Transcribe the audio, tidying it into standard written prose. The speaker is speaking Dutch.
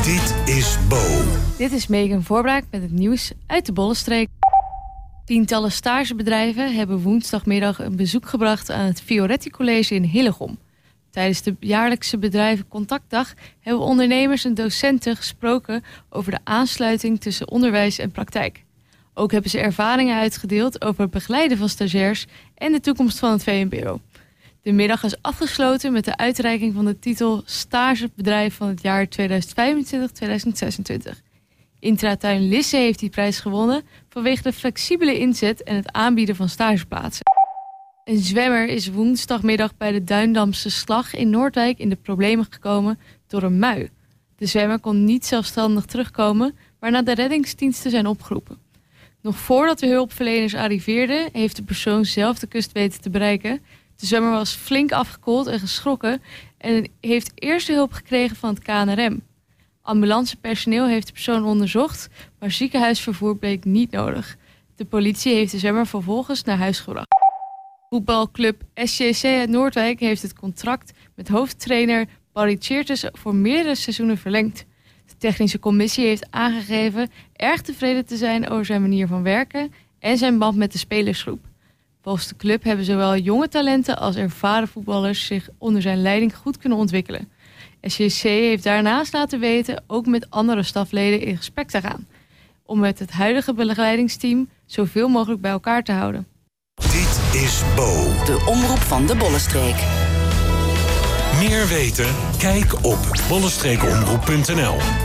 Dit is Bo. Dit is Megan Voorbraak met het nieuws uit de Bollenstreek. Tientallen stagebedrijven hebben woensdagmiddag een bezoek gebracht aan het Fioretti College in Hillegom. Tijdens de jaarlijkse bedrijvencontactdag hebben ondernemers en docenten gesproken over de aansluiting tussen onderwijs en praktijk. Ook hebben ze ervaringen uitgedeeld over het begeleiden van stagiairs en de toekomst van het VMBO. De middag is afgesloten met de uitreiking van de titel Stagebedrijf van het jaar 2025-2026. Intratuin Lisse heeft die prijs gewonnen vanwege de flexibele inzet en het aanbieden van stageplaatsen. Een zwemmer is woensdagmiddag bij de Duindamse Slag in Noordwijk in de problemen gekomen door een mui. De zwemmer kon niet zelfstandig terugkomen, waarna de reddingsdiensten zijn opgeroepen. Nog voordat de hulpverleners arriveerden, heeft de persoon zelf de kust weten te bereiken. De zwemmer was flink afgekoeld en geschrokken en heeft eerste hulp gekregen van het KNRM. Ambulancepersoneel heeft de persoon onderzocht, maar ziekenhuisvervoer bleek niet nodig. De politie heeft de zwemmer vervolgens naar huis gebracht. Voetbalclub SJC uit Noordwijk heeft het contract met hoofdtrainer Barry Tjeertes voor meerdere seizoenen verlengd. De technische commissie heeft aangegeven erg tevreden te zijn over zijn manier van werken en zijn band met de spelersgroep. Volgens de club hebben zowel jonge talenten als ervaren voetballers zich onder zijn leiding goed kunnen ontwikkelen. SJC heeft daarnaast laten weten ook met andere stafleden in gesprek te gaan, om met het huidige begeleidingsteam zoveel mogelijk bij elkaar te houden. Dit is Bo. De omroep van de Bollenstreek. Meer weten? Kijk op bollenstreekomroep.nl.